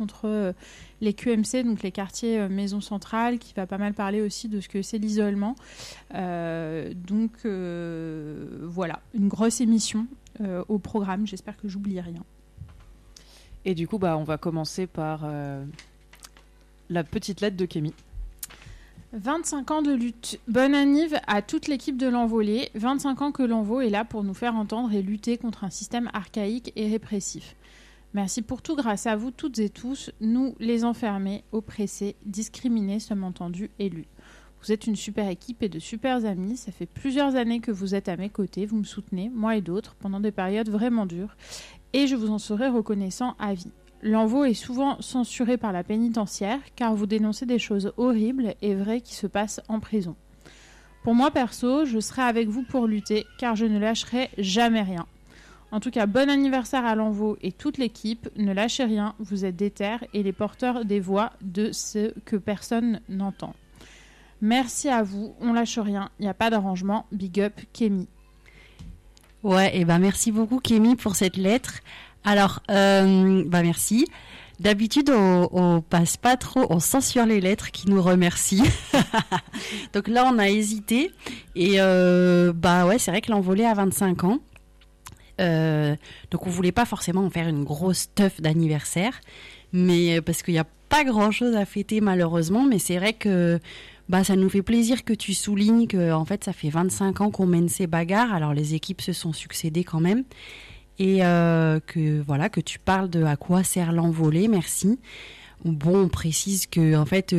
contre les QMC, donc les quartiers maison centrale, qui va pas mal parler aussi de ce que c'est l'isolement. Donc voilà, une grosse émission au programme. J'espère que j'oublie rien. Et du coup, on va commencer par la petite lettre de Kémy. 25 ans de lutte. Bonne anniv à toute l'équipe de l'Envolée. 25 ans que l'Envo est là pour nous faire entendre et lutter contre un système archaïque et répressif. Merci pour tout, grâce à vous toutes et tous, nous les enfermés, oppressés, discriminés, sommes entendus, élus. Vous êtes une super équipe et de super amis. Ça fait plusieurs années que vous êtes à mes côtés. Vous me soutenez, moi et d'autres, pendant des périodes vraiment dures. Et je vous en serai reconnaissant à vie. L'Envo est souvent censuré par la pénitentiaire car vous dénoncez des choses horribles et vraies qui se passent en prison. Pour moi perso, je serai avec vous pour lutter car je ne lâcherai jamais rien. En tout cas, bon anniversaire à l'Envo et toute l'équipe. Ne lâchez rien, vous êtes déter et les porteurs des voix de ce que personne n'entend. Merci à vous, on lâche rien, il n'y a pas d'arrangement. Big up, Kémy. Ouais, et merci beaucoup Kémy pour cette lettre. Alors, merci. D'habitude, on passe pas trop, on censure les lettres qui nous remercient. Donc là, on a hésité. Et c'est vrai que l'Envolée a 25 ans. Donc on voulait pas forcément en faire une grosse teuf d'anniversaire, mais parce qu'il n'y a pas grand-chose à fêter malheureusement. Mais c'est vrai que ça nous fait plaisir que tu soulignes que en fait ça fait 25 ans qu'on mène ces bagarres. Alors les équipes se sont succédées quand même. Et que tu parles de à quoi sert l'Envolée, merci. Bon, on précise que en fait,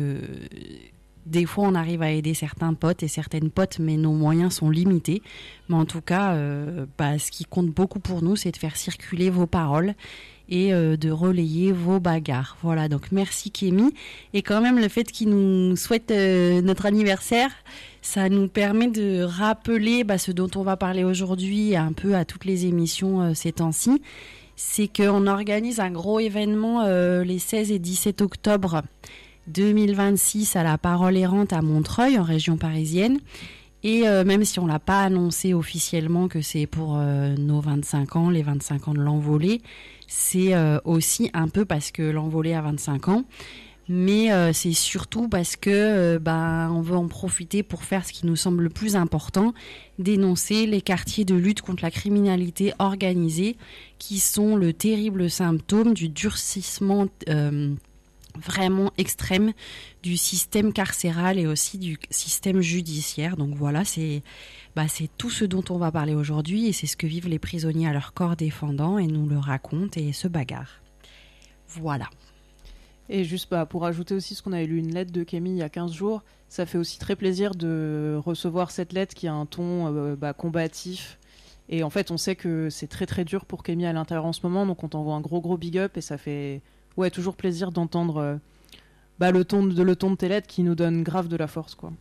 des fois on arrive à aider certains potes et certaines potes, mais nos moyens sont limités. Mais en tout cas, ce qui compte beaucoup pour nous, c'est de faire circuler vos paroles et de relayer vos bagarres. Voilà, donc merci Kémy. Et quand même, le fait qu'il nous souhaite notre anniversaire, ça nous permet de rappeler ce dont on va parler aujourd'hui un peu à toutes les émissions ces temps-ci. C'est qu'on organise un gros événement les 16 et 17 octobre 2026 à la Parole Errante à Montreuil, en région parisienne. Et même si on l'a pas annoncé officiellement que c'est pour nos 25 ans, les 25 ans de l'Envolée, c'est aussi un peu parce que l'Envolée a 25 ans. Mais c'est surtout parce que on veut en profiter pour faire ce qui nous semble le plus important, dénoncer les quartiers de lutte contre la criminalité organisée, qui sont le terrible symptôme du durcissement vraiment extrême du système carcéral et aussi du système judiciaire. Donc voilà, c'est tout ce dont on va parler aujourd'hui et c'est ce que vivent les prisonniers à leur corps défendant et nous le racontent et se bagarrent. Voilà. Et juste pour ajouter aussi ce qu'on avait lu une lettre de Kémy il y a 15 jours, ça fait aussi très plaisir de recevoir cette lettre qui a un ton combatif. Et en fait, on sait que c'est très très dur pour Kémy à l'intérieur en ce moment, donc on t'envoie un gros big up et ça fait toujours plaisir d'entendre le ton de tes lettres qui nous donne grave de la force, quoi.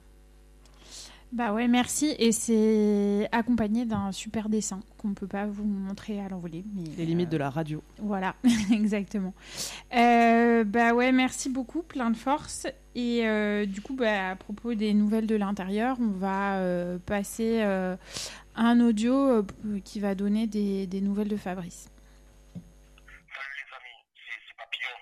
Merci. Et c'est accompagné d'un super dessin qu'on ne peut pas vous montrer à l'Envolée. Mais, les limites de la radio. Voilà, exactement. Merci beaucoup, plein de force. Et du coup, à propos des nouvelles de l'intérieur, on va passer un audio qui va donner des nouvelles de Fabrice. Salut les amis, c'est Papillon.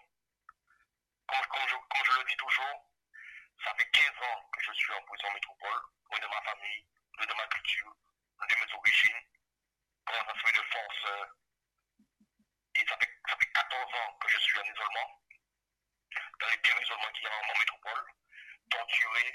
Comme je le dis toujours, ça fait 15 ans que je suis en prison métropole. Loin de ma famille, loin de ma culture, loin de mes origines. Comment ça se fait de force et ça fait 14 ans que je suis en isolement. Dans les pires isolements qu'il y a en métropole. Torturé,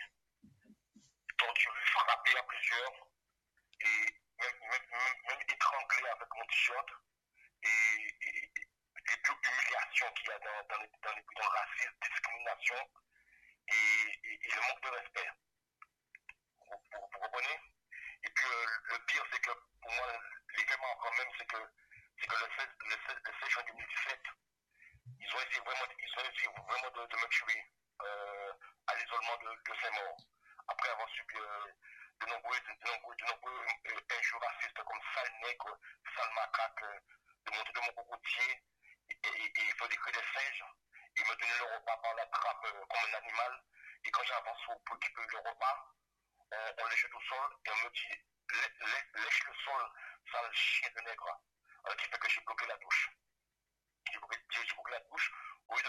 frappé à plusieurs. Et même étranglé avec mon t-shirt. Et les pures humiliations qu'il y a dans le racisme, discrimination et le manque de respect. Vous comprenez? Et puis le pire, c'est que pour moi, l'événement quand même, c'est que le 16 juin 2017, ils ont essayé vraiment de me tuer à l'isolement de ces morts. Après avoir subi de nombreux injures racistes comme sale nègre, sale macaque, de monter de mon cocotier et il faut des cris de singe. Il me donnait le repas par la trappe comme un animal. Et quand j'avance pour occuper le repas, on le jette au sol et on me dit lèche le sol, sale chien de nègre. Alors qui fait que j'ai bloqué la douche. J'ai bloqué la douche. Au lieu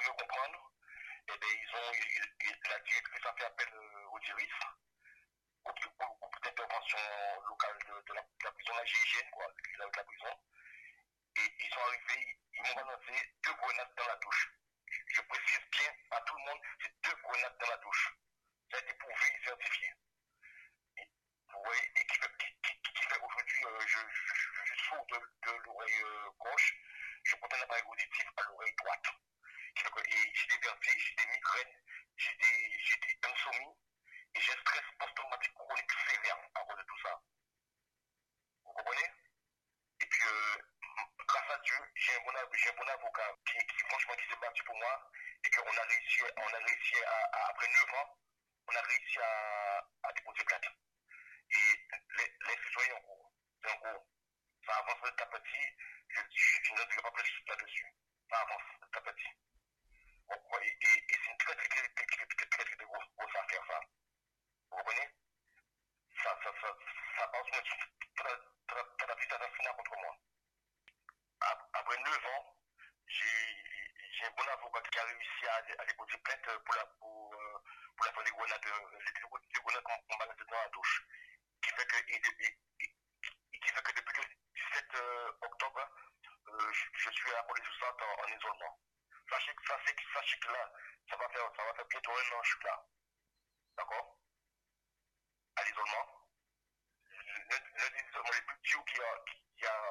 la directrice a fait appel au DIRIS, au groupe d'intervention locale de la prison, la GIGN, quoi, de la prison. Et ils sont arrivés, ils m'ont balancé 2 grenades dans la douche. Je précise bien à tout le monde, c'est 2 grenades dans la douche. Ça a été prouvé et certifié. Vous voyez, et qui fait aujourd'hui, je sors de l'oreille gauche, je porte un appareil auditif à l'oreille droite. Et j'ai des vertiges, j'ai des migraines, j'ai des insomnies et j'ai un stress post-traumatique chronique sévère à cause de tout ça. Vous comprenez? Et puis, grâce à Dieu, j'ai un bon avocat qui franchement qui s'est battu pour moi et qu'on a réussi après 9 ans, on a réussi à déposer plainte. Et l'instruction est en cours. C'est en cours. Ça avance petit à petit. Je ne dirai pas plus là-dessus. Ça avance petit à petit. Et c'est une très grosse affaire, ça. Vous comprenez? Ça passe toute la vie d'assassinat contre moi. Après 9 ans, j'ai un bon avocat qui a réussi à déposer plainte pour la fin des grenades qu'on balance dans la douche. Qui fait que depuis le 17 octobre, je suis à la police en isolement. Sachez que là, ça va faire bientôt 1 an, je suis là. D'accord? À l'isolement. L'un des isolements les plus durs qu'il y a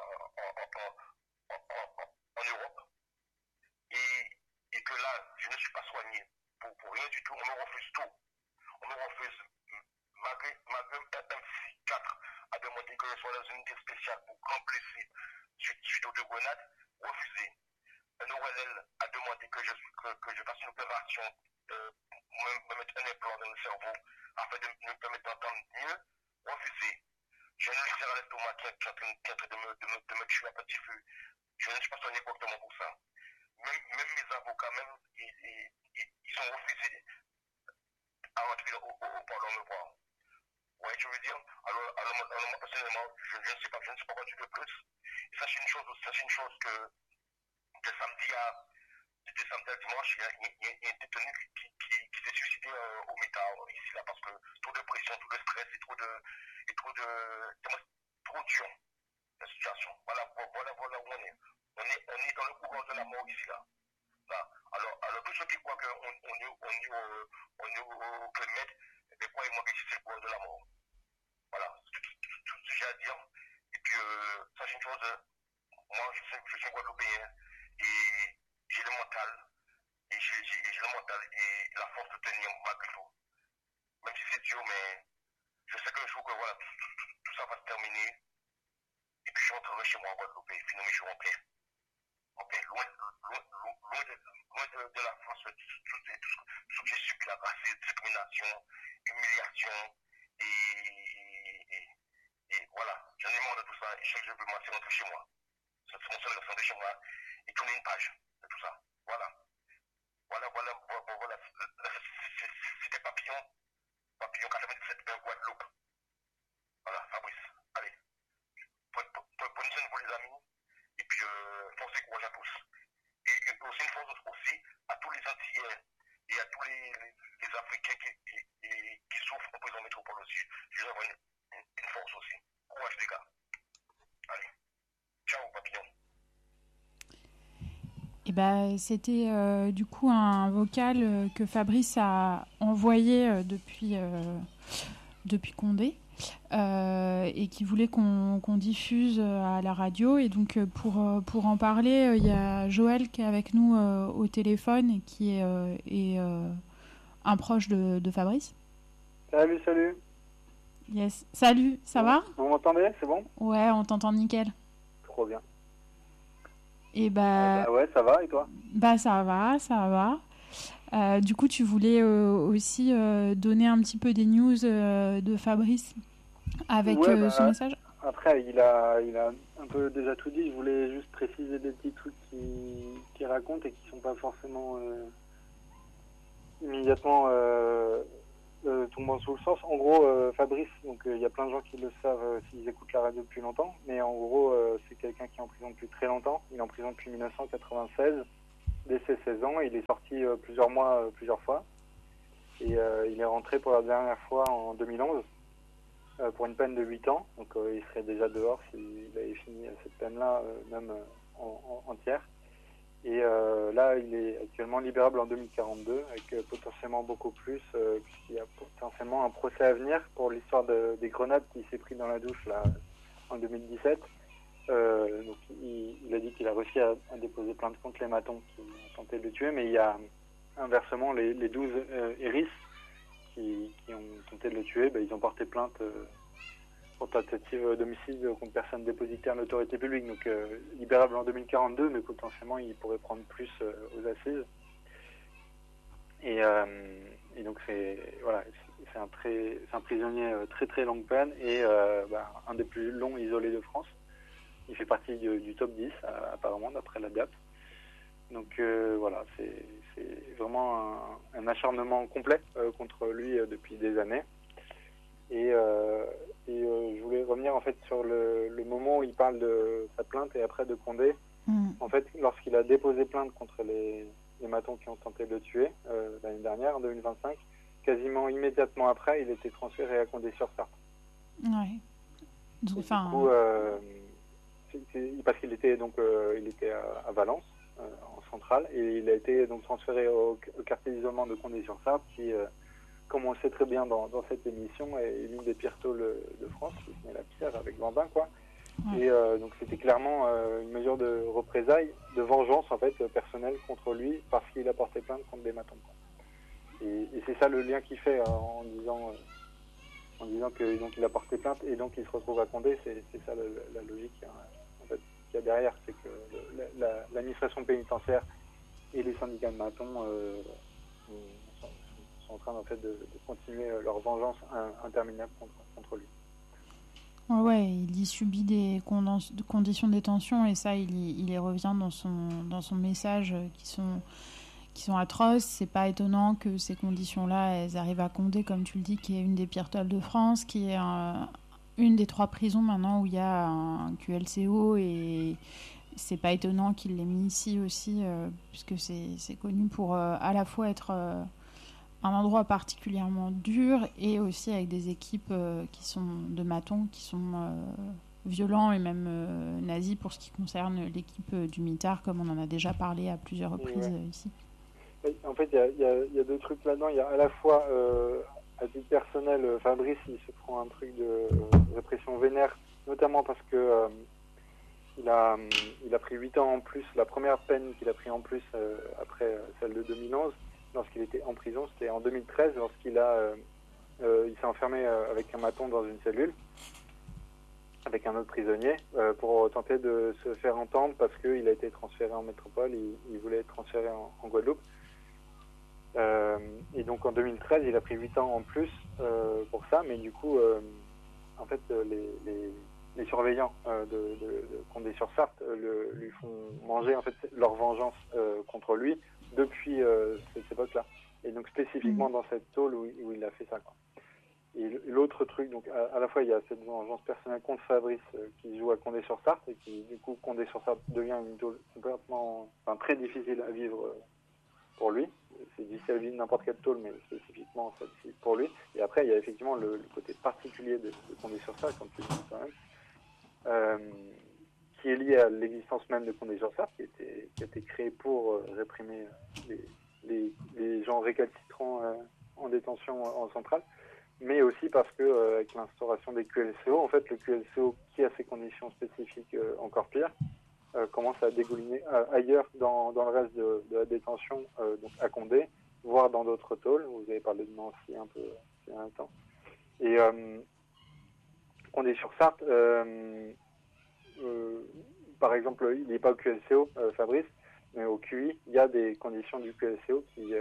en Europe. Et que là, je ne suis pas soigné pour rien du tout. On me refuse tout. On me refuse, malgré un psychiatre a demandé que je sois dans une unité spéciale pour remplacer suite aux 2 grenades, refusé. Un ORL a demandé que je fasse une opération, me mettre un implant dans le cerveau afin de me permettre d'entendre mieux, refusé. J'ai un ulcère à l'estomac qui est en train de me tuer à petit feu. Je ne suis pas soigné correctement pour ça. Même mes avocats, ils ont refusé à rentrer au pardon me voir. Ouais, je veux dire, alors moi, personnellement, je ne sais pas quoi dire de plus. Et ça, c'est une chose que de samedi à dimanche, il y a un détenu qui s'est suicidé au métal ici, là, parce que trop de pression, trop de stress et trop dur, la situation. Voilà où on est. On est dans le courant de la mort ici, là. Alors tous ceux qui croient qu'on est au Club Med, mais croyez-moi que c'est le courant de la mort. Voilà, c'est tout ce que j'ai à dire. Et puis, sachez une chose, moi je suis guadeloupéen et j'ai le mental, et la force de tenir malgré tout. Même si c'est dur, mais je sais qu'un jour que voilà, tout ça va se terminer. Et puis je rentrerai chez moi en Guadeloupe et finir mes jours en paix. Loin de la France, tout ce que j'ai subi, la racisme, discrimination, humiliation, et voilà, j'en ai marre de tout ça, et je sais que je veux m'en rentrer chez moi. C'est mon seul rentrer chez moi, et tourner une page de tout ça. Voilà. C'était Papillon 97, Guadeloupe. Voilà, Fabrice, allez. Prenez soin de vous les amis, et puis forcez courage à tous. Et aussi une force aussi à tous les Antillais et à tous les Africains qui souffrent en prison métropole aussi. Je leur envoie une force aussi. Courage les gars. Allez. Ciao Papillon. Et c'était du coup un vocal que Fabrice a envoyé depuis Condé. Et qui voulait qu'on diffuse à la radio. Et donc, pour en parler, il y a Joël qui est avec nous au téléphone et qui est un proche de Fabrice. Salut. Yes. Salut, ça va ? Vous m'entendez ? C'est bon ? Ouais, on t'entend nickel. Trop bien. Et ouais, ça va, et toi ? Ça va. Du coup, tu voulais aussi donner un petit peu des news de Fabrice avec son message. Après, il a un peu déjà tout dit. Je voulais juste préciser des petits trucs qu'il raconte et qui sont pas forcément immédiatement tombant sous le sens. En gros, Fabrice, donc il y a plein de gens qui le savent s'ils écoutent la radio depuis longtemps, mais en gros, c'est quelqu'un qui est en prison depuis très longtemps. Il est en prison depuis 1996, dès ses 16 ans. Il est sorti plusieurs fois. Et il est rentré pour la dernière fois en 2011 pour une peine de 8 ans. Donc il serait déjà dehors s'il avait fini cette peine-là, même entière. Et là, il est actuellement libérable en 2042, avec potentiellement beaucoup plus, puisqu'il y a potentiellement un procès à venir pour l'histoire des grenades qu'il s'est pris dans la douche là, en 2017. Donc il a dit qu'il a réussi à déposer plainte contre les matons qui ont tenté de le tuer, mais il y a inversement les 12 hérisses qui ont tenté de le tuer, ils ont porté plainte pour tentative d'homicide contre personne dépositaire de l'autorité publique, donc libérable en 2042, mais potentiellement il pourrait prendre plus aux assises. Et donc c'est un prisonnier très très longue peine et un des plus longs isolés de France. Il fait partie du top 10 apparemment d'après la DAP. Donc voilà, c'est vraiment un acharnement complet contre lui depuis des années. Et je voulais revenir en fait sur le moment où il parle de sa plainte et après de Condé. En fait, lorsqu'il a déposé plainte contre les matons qui ont tenté de le tuer l'année dernière, en 2025, quasiment immédiatement après, il était transféré à Condé-sur-Sarthe. Ouais. Du coup, parce qu'il était il était à Valence, en centrale, et il a été donc transféré au quartier d'isolement de Condé-sur-Sarthe, qui comme on le sait très bien dans cette émission, est l'une des pires tôles de France, si ce n'est la pire, avec Gandin, quoi. Ouais. Et donc c'était clairement une mesure de représailles, de vengeance, en fait, personnelle contre lui, parce qu'il a porté plainte contre des matons, quoi. Et c'est ça le lien qu'il fait en disant que donc il a porté plainte et donc il se retrouve à Condé. C'est ça la logique en fait, qu'il y a derrière, c'est que l'administration pénitentiaire et les syndicats de matons sont en train en fait de continuer leur vengeance interminable contre lui. Ouais, il y subit des conditions de détention et ça, il y revient dans son message qui sont atroces. C'est pas étonnant que ces conditions-là, elles arrivent à Condé, comme tu le dis, qui est une des pires tôles de France, qui est une des 3 prisons maintenant où il y a un QLCO, et c'est pas étonnant qu'il l'ait mis ici aussi, puisque c'est connu pour à la fois être un endroit particulièrement dur et aussi avec des équipes qui sont de matons, qui sont violents et même nazis pour ce qui concerne l'équipe du mitard, comme on en a déjà parlé à plusieurs reprises ici. En fait, il y a 2 trucs là-dedans. Il y a à la fois, à titre personnel, Fabrice, il se prend un truc de répression vénère, notamment parce que il a pris 8 ans en plus. La première peine qu'il a pris en plus après celle de 2011, lorsqu'il était en prison, c'était en 2013, lorsqu'il s'est enfermé avec un maton dans une cellule, avec un autre prisonnier, pour tenter de se faire entendre parce qu'il a été transféré en métropole, il voulait être transféré en Guadeloupe. Et donc en 2013, il a pris 8 ans en plus pour ça, mais du coup, en fait, les surveillants de Condé-sur-Sarthe lui font manger en fait leur vengeance contre lui depuis cette époque-là. Et donc spécifiquement dans cette tôle où il a fait ça, quoi. Et l'autre truc, donc à la fois il y a cette vengeance personnelle contre Fabrice qui joue à Condé-sur-Sarthe et qui du coup Condé-sur-Sarthe devient une tôle très difficile à vivre pour lui. C'est difficile à vivre n'importe quelle tôle, mais spécifiquement celle-ci pour lui. Et après il y a effectivement le côté particulier de Condé-sur-Sarthe, comme tu le dis quand même, qui est lié à l'existence même de Condé-sur-Sarthe, qui a été créé pour réprimer les gens récalcitrants en détention en centrale, mais aussi parce que avec l'instauration des QLCO, en fait, le QLCO qui a ses conditions spécifiques encore pires, commence à dégouliner ailleurs dans le reste de la détention, donc à Condé, voire dans d'autres tôles. Vous avez parlé de Nancy un peu il y a un temps. Et Condé-sur-Sarthe, par exemple, il n'est pas au QLCO, Fabrice, mais au QI, il y a des conditions du QLCO qu'il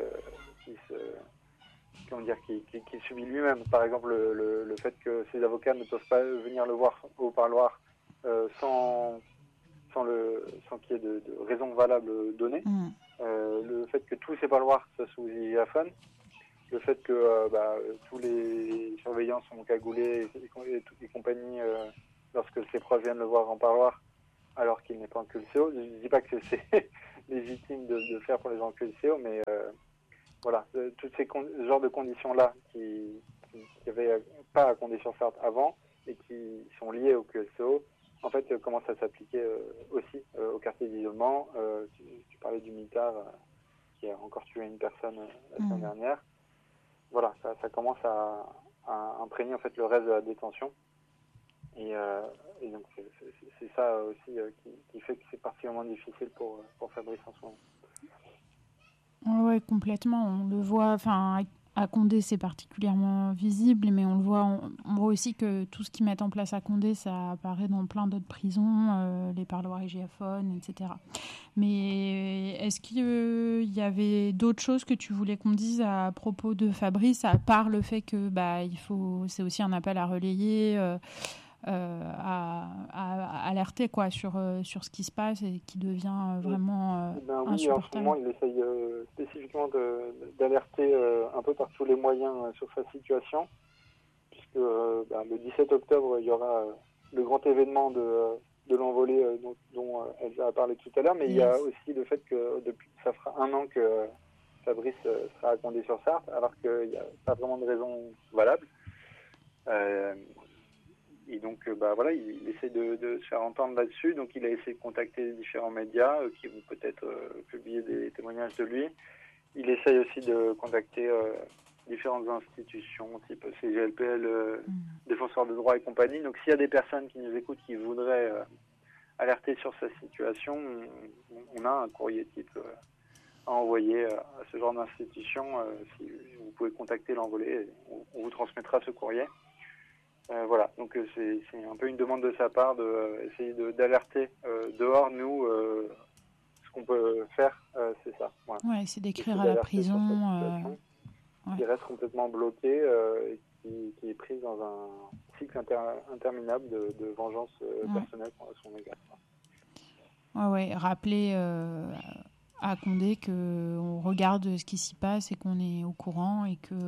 subit lui-même. Par exemple, le fait que ses avocats ne peuvent pas venir le voir au parloir sans qu'il y ait de raison valable donnée. Le fait que tous ces parloirs soient sous IGAFON, le fait que tous les surveillants sont cagoulés et compagnie lorsque ses proches viennent le voir en parloir alors qu'il n'est pas en QLCO. Je ne dis pas que c'est légitime de faire pour les gens en QLCO, mais voilà, toutes ces genres de conditions-là qui n'avaient pas à Condé-sur-Sarthe avant et qui sont liées au QLCO, en fait, commencent à s'appliquer aussi au quartier d'isolement. Tu parlais du mitard qui a encore tué une personne la semaine dernière. Voilà, ça commence à imprégner en fait le reste de la détention. Et donc c'est ça aussi qui fait que c'est particulièrement difficile pour Fabrice en ce moment. Ouais, complètement. On le voit, enfin, à Condé, c'est particulièrement visible, mais on voit aussi que tout ce qu'ils mettent en place à Condé, ça apparaît dans plein d'autres prisons, les parloirs hygiaphones, etc. Mais est-ce qu'il y avait d'autres choses que tu voulais qu'on dise à propos de Fabrice, à part le fait que c'est aussi un appel à relayer, à alerter quoi, sur ce qui se passe et qui devient vraiment oui, insupportable. en ce moment, il essaye spécifiquement d'alerter un peu par tous les moyens sur sa situation, puisque le 17 octobre, il y aura le grand événement de l'envolée dont Elsa a parlé tout à l'heure, mais il y a aussi le fait que ça fera 1 an que Fabrice sera à Condé-sur-Sarthe, alors qu'il n'y a pas vraiment de raison valable. Et donc, il essaie de se faire entendre là-dessus. Donc, il a essayé de contacter les différents médias qui vont peut-être publier des témoignages de lui. Il essaye aussi de contacter différentes institutions, type CGLPL, Défenseurs de droits et compagnie. Donc, s'il y a des personnes qui nous écoutent qui voudraient alerter sur sa situation, on a un courrier type à envoyer à ce genre d'institution. Si vous pouvez contacter l'envolée, on vous transmettra ce courrier. Voilà, donc c'est un peu une demande de sa part d'essayer d'alerter dehors, nous, ce qu'on peut faire, c'est ça. Voilà. Ouais, c'est d'écrire à la prison. Qui reste complètement bloquée et qui est prise dans un cycle interminable de vengeance personnelle à son égard. Ouais, rappeler à Condé qu'on regarde ce qui s'y passe et qu'on est au courant et que...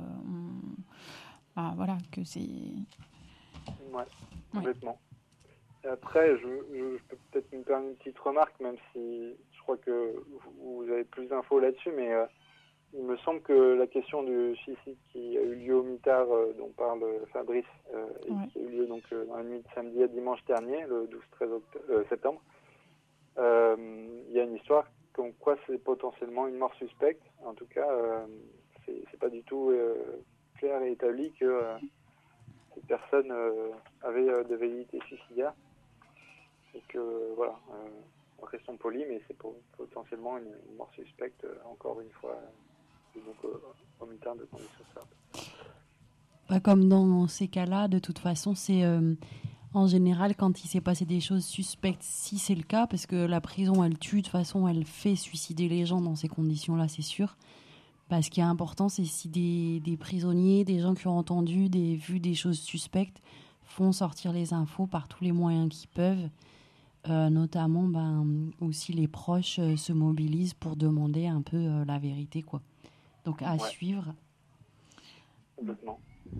voilà, que c'est... Ouais, complètement. Et après, je peux peut-être me permettre une petite remarque, même si je crois que vous avez plus d'infos là-dessus, mais il me semble que la question du suicide qui a eu lieu au mitard, dont parle Fabrice, et qui a eu lieu donc, dans la nuit de samedi à dimanche dernier, le 12-13 septembre, il y a une histoire comme quoi c'est potentiellement une mort suspecte. En tout cas, c'est pas du tout... clair et établi que cette personne avait des velléités suicidaires et que voilà, restons polis, mais c'est potentiellement une mort suspecte encore une fois donc au mitard de Condé-sur-Sarthe. Comme dans ces cas-là, de toute façon, c'est en général quand il s'est passé des choses suspectes, si c'est le cas, parce que la prison elle tue, de toute façon elle fait suicider les gens dans ces conditions-là, c'est sûr. Ce qui est important, c'est si des prisonniers, des gens qui ont entendu, vu des choses suspectes, font sortir les infos par tous les moyens qu'ils peuvent. Notamment, aussi les proches se mobilisent pour demander un peu la vérité, quoi. Donc, à suivre. Complètement.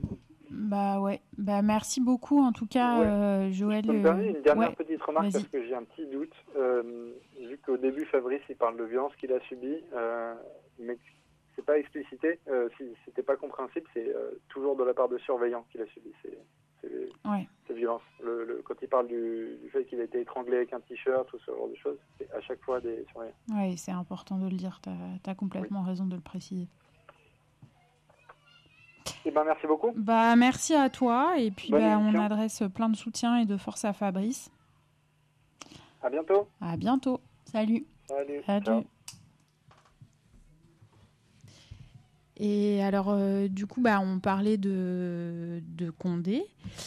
Merci beaucoup, en tout cas, Joël. Je me permets une dernière petite remarque, parce que j'ai un petit doute. Vu qu'au début, Fabrice, il parle de violence qu'il a subie, mais c'est pas explicité, si c'était pas compréhensible, c'est toujours de la part de surveillants qu'il a subi ces violences. Quand il parle du fait qu'il a été étranglé avec un t-shirt ou ce genre de choses, c'est à chaque fois des surveillants. Oui, c'est important de le dire, t'as complètement raison de le préciser. Merci beaucoup. Merci à toi, et puis on adresse plein de soutien et de force à Fabrice. À bientôt. À bientôt. Salut. Salut. Ciao. Et alors, du coup, on parlait de Condé.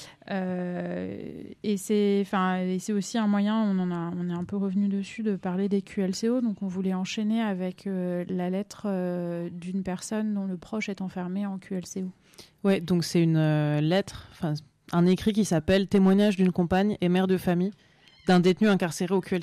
Et c'est aussi un moyen, on est un peu revenu dessus, de parler des QLCO. Donc, on voulait enchaîner avec la lettre d'une personne dont le proche est enfermé en QLCO. Ouais, donc c'est une lettre, un écrit qui s'appelle « Témoignage d'une compagne et mère de famille d'un détenu incarcéré au QLCO ».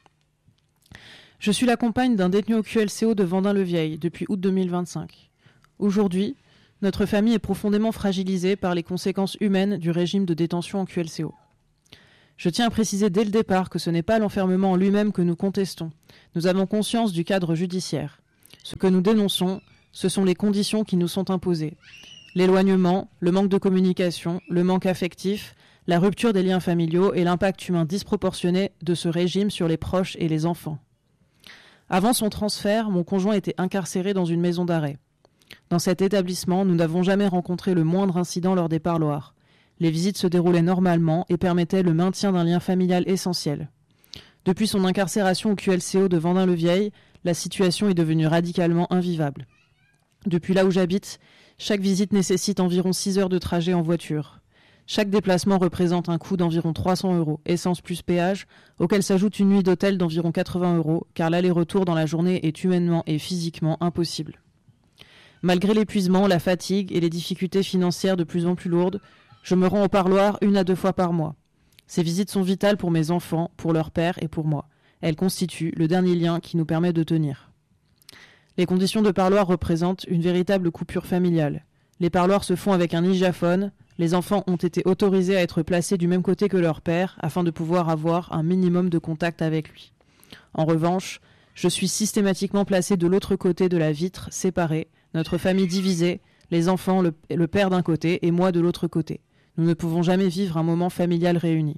Je suis la compagne d'un détenu au QLCO de Vendin-le-Vieil depuis août 2025. Aujourd'hui, notre famille est profondément fragilisée par les conséquences humaines du régime de détention en QLCO. Je tiens à préciser dès le départ que ce n'est pas l'enfermement en lui-même que nous contestons. Nous avons conscience du cadre judiciaire. Ce que nous dénonçons, ce sont les conditions qui nous sont imposées. L'éloignement, le manque de communication, le manque affectif, la rupture des liens familiaux et l'impact humain disproportionné de ce régime sur les proches et les enfants. Avant son transfert, mon conjoint était incarcéré dans une maison d'arrêt. Dans cet établissement, nous n'avons jamais rencontré le moindre incident lors des parloirs. Les visites se déroulaient normalement et permettaient le maintien d'un lien familial essentiel. Depuis son incarcération au QLCO de Vendin-le-Vieil, la situation est devenue radicalement invivable. Depuis là où j'habite, chaque visite nécessite environ 6 heures de trajet en voiture. Chaque déplacement représente un coût d'environ 300 €, essence plus péage, auquel s'ajoute une nuit d'hôtel d'environ 80 €, car l'aller-retour dans la journée est humainement et physiquement impossible. Malgré l'épuisement, la fatigue et les difficultés financières de plus en plus lourdes, je me rends au parloir 1 à 2 fois par mois. Ces visites sont vitales pour mes enfants, pour leur père et pour moi. Elles constituent le dernier lien qui nous permet de tenir. Les conditions de parloir représentent une véritable coupure familiale. Les parloirs se font avec un hygiaphone. Les enfants ont été autorisés à être placés du même côté que leur père afin de pouvoir avoir un minimum de contact avec lui. En revanche, je suis systématiquement placée de l'autre côté de la vitre, séparée, notre famille divisée, les enfants, le père d'un côté et moi de l'autre côté. Nous ne pouvons jamais vivre un moment familial réuni.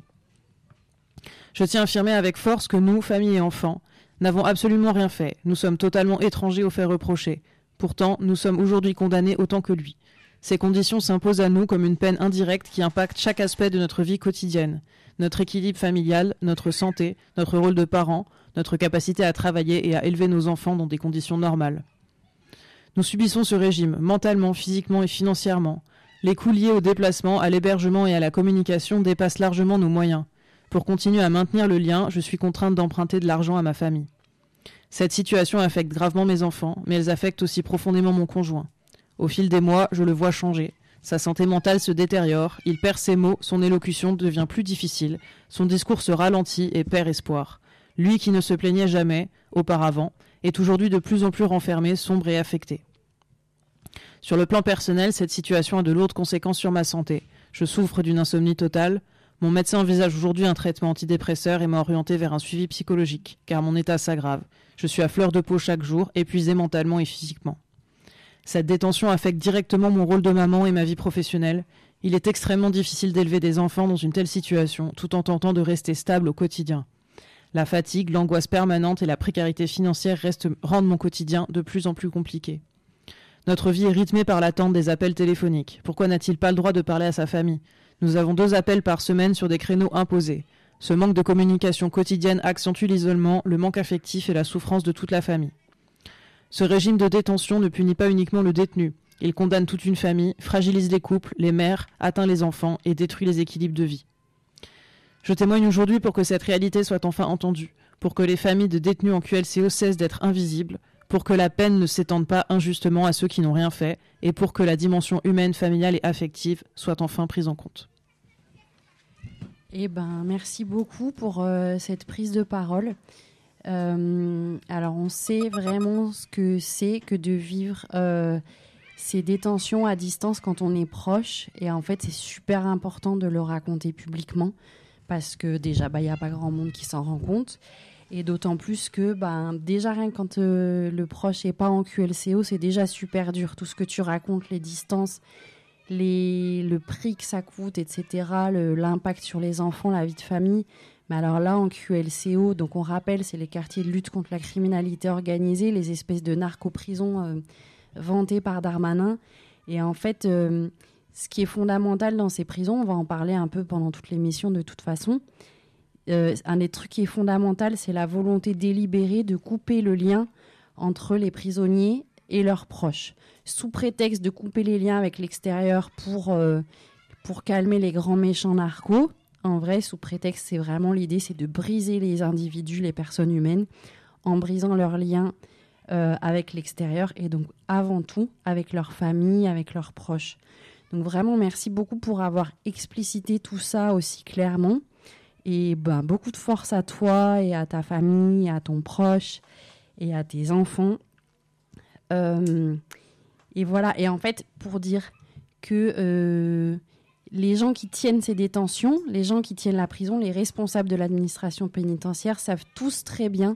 Je tiens à affirmer avec force que nous, famille et enfants, n'avons absolument rien fait. Nous sommes totalement étrangers aux faits reprochés. Pourtant, nous sommes aujourd'hui condamnés autant que lui. Ces conditions s'imposent à nous comme une peine indirecte qui impacte chaque aspect de notre vie quotidienne. Notre équilibre familial, notre santé, notre rôle de parents, notre capacité à travailler et à élever nos enfants dans des conditions normales. Nous subissons ce régime, mentalement, physiquement et financièrement. Les coûts liés au déplacement, à l'hébergement et à la communication dépassent largement nos moyens. Pour continuer à maintenir le lien, je suis contrainte d'emprunter de l'argent à ma famille. Cette situation affecte gravement mes enfants, mais elle affecte aussi profondément mon conjoint. Au fil des mois, je le vois changer. Sa santé mentale se détériore, il perd ses mots, son élocution devient plus difficile, son discours se ralentit et perd espoir. Lui qui ne se plaignait jamais, auparavant, est aujourd'hui de plus en plus renfermé, sombre et affecté. Sur le plan personnel, cette situation a de lourdes conséquences sur ma santé. Je souffre d'une insomnie totale. Mon médecin envisage aujourd'hui un traitement antidépresseur et m'a orienté vers un suivi psychologique, car mon état s'aggrave. Je suis à fleur de peau chaque jour, épuisé mentalement et physiquement. Cette détention affecte directement mon rôle de maman et ma vie professionnelle. Il est extrêmement difficile d'élever des enfants dans une telle situation, tout en tentant de rester stable au quotidien. La fatigue, l'angoisse permanente et la précarité financière rendent mon quotidien de plus en plus compliqué. Notre vie est rythmée par l'attente des appels téléphoniques. Pourquoi n'a-t-il pas le droit de parler à sa famille ? Nous avons 2 appels par semaine sur des créneaux imposés. Ce manque de communication quotidienne accentue l'isolement, le manque affectif et la souffrance de toute la famille. Ce régime de détention ne punit pas uniquement le détenu. Il condamne toute une famille, fragilise les couples, les mères, atteint les enfants et détruit les équilibres de vie. Je témoigne aujourd'hui pour que cette réalité soit enfin entendue, pour que les familles de détenus en QLCO cessent d'être invisibles, pour que la peine ne s'étende pas injustement à ceux qui n'ont rien fait, et pour que la dimension humaine, familiale et affective soit enfin prise en compte. Merci beaucoup pour cette prise de parole. Alors on sait vraiment ce que c'est que de vivre ces détentions à distance quand on est proche, et en fait c'est super important de le raconter publiquement parce que déjà il n'y a pas grand monde qui s'en rend compte, et d'autant plus que déjà rien que quand le proche n'est pas en QLCO, c'est déjà super dur, tout ce que tu racontes, les distances, le prix que ça coûte, etc., l'impact sur les enfants, la vie de famille. Mais alors là, en QLCO, donc on rappelle, c'est les quartiers de lutte contre la criminalité organisée, les espèces de narco-prisons vantées par Darmanin. Et en fait, ce qui est fondamental dans ces prisons, on va en parler un peu pendant toute l'émission de toute façon, un des trucs qui est fondamental, c'est la volonté délibérée de couper le lien entre les prisonniers et leurs proches, sous prétexte de couper les liens avec l'extérieur pour calmer les grands méchants narcos. En vrai, sous prétexte, c'est vraiment l'idée, c'est de briser les individus, les personnes humaines, en brisant leurs liens avec l'extérieur et donc avant tout avec leur famille, avec leurs proches. Donc vraiment, merci beaucoup pour avoir explicité tout ça aussi clairement. Et beaucoup de force à toi et à ta famille, à ton proche et à tes enfants. Et voilà, et en fait, pour dire que les gens qui tiennent ces détentions, les gens qui tiennent la prison, les responsables de l'administration pénitentiaire savent tous très bien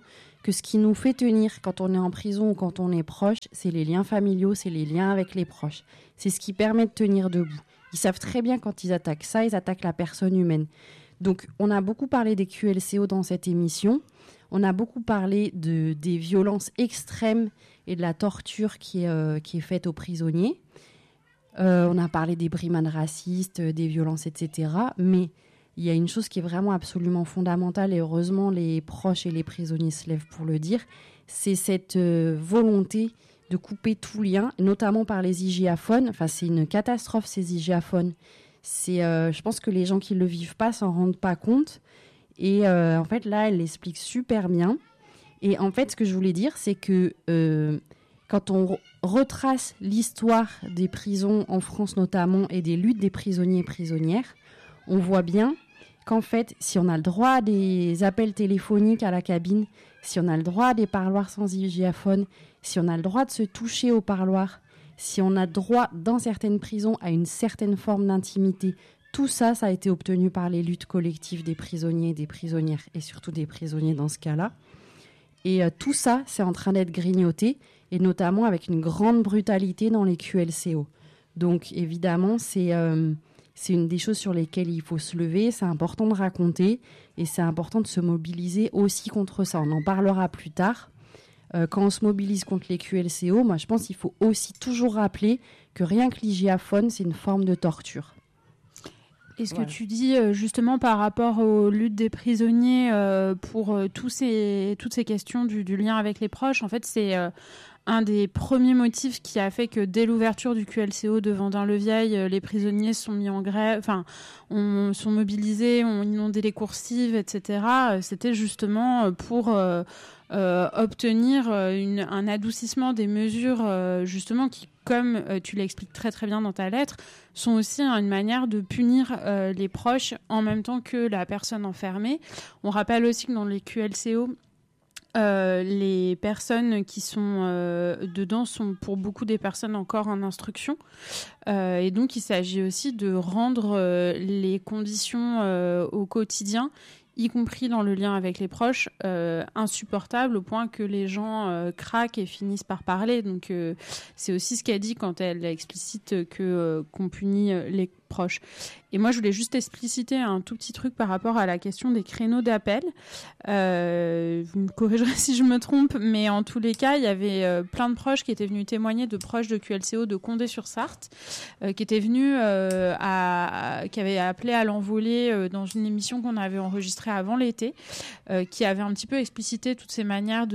que ce qui nous fait tenir quand on est en prison ou quand on est proche, c'est les liens familiaux, c'est les liens avec les proches. C'est ce qui permet de tenir debout. Ils savent très bien quand ils attaquent ça, ils attaquent la personne humaine. Donc, on a beaucoup parlé des QLCO dans cette émission. On a beaucoup parlé des violences extrêmes et de la torture qui est faite aux prisonniers. On a parlé des brimades racistes, des violences, etc. Mais il y a une chose qui est vraiment absolument fondamentale, et heureusement les proches et les prisonniers se lèvent pour le dire, c'est cette volonté de couper tout lien, notamment par les hygiaphones. Enfin, c'est une catastrophe, ces hygiaphones. Je pense que les gens qui ne le vivent pas s'en rendent pas compte. Et en fait, là, elle l'explique super bien. Et en fait, ce que je voulais dire, c'est que quand on retrace l'histoire des prisons en France notamment et des luttes des prisonniers et prisonnières, on voit bien qu'en fait, si on a le droit à des appels téléphoniques à la cabine, si on a le droit à des parloirs sans hygiaphone, si on a le droit de se toucher au parloir, si on a droit dans certaines prisons à une certaine forme d'intimité, tout ça, ça a été obtenu par les luttes collectives des prisonniers et des prisonnières, et surtout des prisonniers dans ce cas-là. Et tout ça, c'est en train d'être grignoté, et notamment avec une grande brutalité dans les QLCO. Donc évidemment, c'est une des choses sur lesquelles il faut se lever, c'est important de raconter, et c'est important de se mobiliser aussi contre ça. On en parlera plus tard. Quand on se mobilise contre les QLCO, moi je pense qu'il faut aussi toujours rappeler que rien que l'hygiaphone, c'est une forme de torture. Et ce que tu dis justement par rapport aux luttes des prisonniers pour toutes ces questions du lien avec les proches, en fait c'est un des premiers motifs qui a fait que dès l'ouverture du QLCO de Vendin-le-Vieil, les prisonniers sont mis en grève, sont mobilisés, ont inondé les coursives, etc. C'était justement pour obtenir un adoucissement des mesures justement qui, comme tu l'expliques très très bien dans ta lettre, sont aussi une manière de punir les proches en même temps que la personne enfermée. On rappelle aussi que dans les QLCO, les personnes qui sont dedans sont pour beaucoup des personnes encore en instruction. Et donc, il s'agit aussi de rendre les conditions au quotidien, y compris dans le lien avec les proches, insupportables au point que les gens craquent et finissent par parler. Donc, c'est aussi ce qu'elle dit quand elle explicite qu'on punit les proches. Et moi, je voulais juste expliciter un tout petit truc par rapport à la question des créneaux d'appel. Vous me corrigerez si je me trompe, mais en tous les cas, il y avait plein de proches qui étaient venus témoigner, de proches de QLCO de Condé-sur-Sarthe, qui étaient venus, qui avaient appelé à l'envolée dans une émission qu'on avait enregistrée avant l'été, qui avait un petit peu explicité toutes ces manières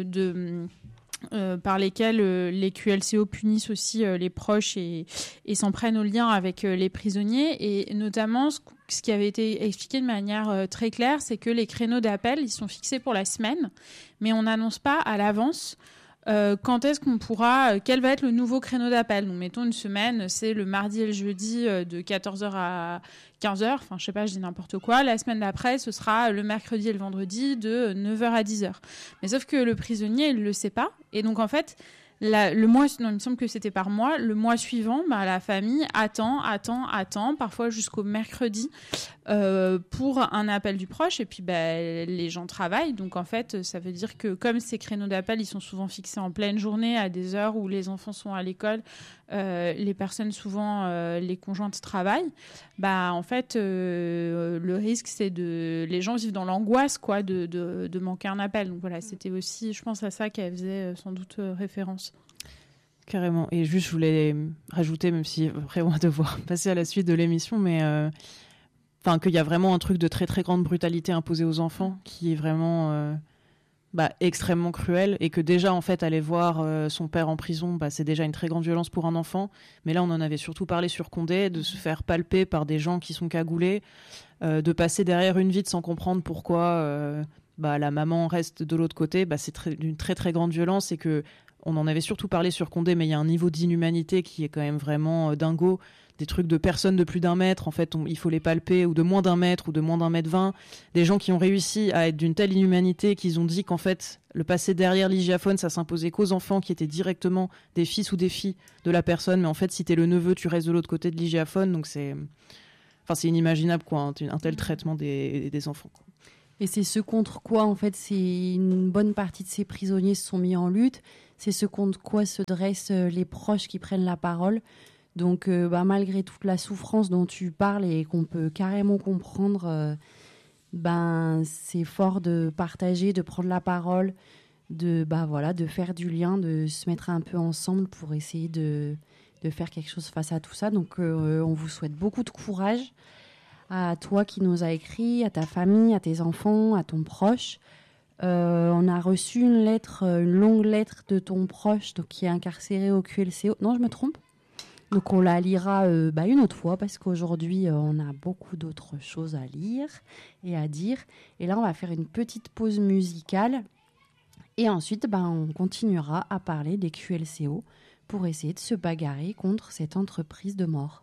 par lesquels les QLCO punissent aussi les proches et s'en prennent au lien avec les prisonniers. Et notamment, ce qui avait été expliqué de manière très claire, c'est que les créneaux d'appel, ils sont fixés pour la semaine, mais on n'annonce pas à l'avance quand est-ce qu'on pourra, quel va être le nouveau créneau d'appel. Donc, mettons une semaine, c'est le mardi et le jeudi de 14h à 15h, enfin je sais pas, je dis n'importe quoi. La semaine d'après, ce sera le mercredi et le vendredi de 9h à 10h. Mais sauf que le prisonnier, il le sait pas. Et donc en fait, le mois, non, il me semble que c'était par mois, le mois suivant, la famille attend, parfois jusqu'au mercredi pour un appel du proche. Et puis les gens travaillent, donc en fait ça veut dire que comme ces créneaux d'appel ils sont souvent fixés en pleine journée à des heures où les enfants sont à l'école, les personnes souvent les conjointes travaillent, en fait le risque c'est les gens vivent dans l'angoisse quoi de manquer un appel. Donc voilà, c'était aussi je pense à ça qu'elle faisait sans doute référence. Carrément. Et juste, je voulais rajouter, même si après on va devoir passer à la suite de l'émission, mais qu'il y a vraiment un truc de très très grande brutalité imposée aux enfants qui est vraiment extrêmement cruel, et que déjà en fait aller voir son père en prison, c'est déjà une très grande violence pour un enfant. Mais là on en avait surtout parlé sur Condé, de se faire palper par des gens qui sont cagoulés, de passer derrière une vitre sans comprendre pourquoi la maman reste de l'autre côté. C'est d'une très très grande violence, et que on en avait surtout parlé sur Condé, mais il y a un niveau d'inhumanité qui est quand même vraiment dingo. Des trucs de personnes de plus d'1 mètre, en fait, il faut les palper, ou de moins d'1 mètre, ou de moins d'1 mètre 20. Des gens qui ont réussi à être d'une telle inhumanité qu'ils ont dit qu'en fait, le passer derrière l'hygiaphone, ça s'imposait qu'aux enfants qui étaient directement des fils ou des filles de la personne. Mais en fait, si t'es le neveu, tu restes de l'autre côté de l'hygiaphone. Donc c'est inimaginable, quoi, un tel traitement des enfants, quoi. Et c'est ce contre quoi, en fait, c'est une bonne partie de ces prisonniers se sont mis en lutte. C'est ce contre quoi se dressent les proches qui prennent la parole. Donc, malgré toute la souffrance dont tu parles et qu'on peut carrément comprendre, c'est fort de partager, de prendre la parole, de faire du lien, de se mettre un peu ensemble pour essayer de faire quelque chose face à tout ça. Donc, on vous souhaite beaucoup de courage. À toi qui nous a écrit, à ta famille, à tes enfants, à ton proche. On a reçu une longue lettre de ton proche donc, qui est incarcéré au QLCO. Non, je me trompe. Donc on la lira une autre fois parce qu'aujourd'hui, on a beaucoup d'autres choses à lire et à dire. Et là, on va faire une petite pause musicale. Et ensuite, on continuera à parler des QLCO pour essayer de se bagarrer contre cette entreprise de mort.